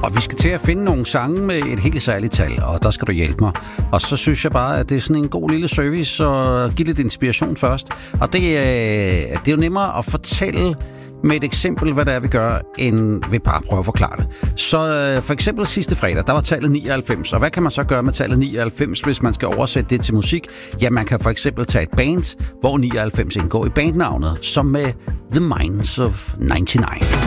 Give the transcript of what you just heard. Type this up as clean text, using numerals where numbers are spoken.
Og vi skal til at finde nogle sange med et helt særligt tal, og der skal du hjælpe mig. Og så synes jeg bare, at det er sådan en god lille service at give lidt inspiration først. Og det er jo nemmere at fortælle med et eksempel, hvad det er, vi gør, end ved bare at prøve at forklare det. Så for eksempel sidste fredag, der var tallet 99. Og hvad kan man så gøre med tallet 99, hvis man skal oversætte det til musik? Ja, man kan for eksempel tage et band, hvor 99 indgår i bandnavnet, som med The Minds of 99.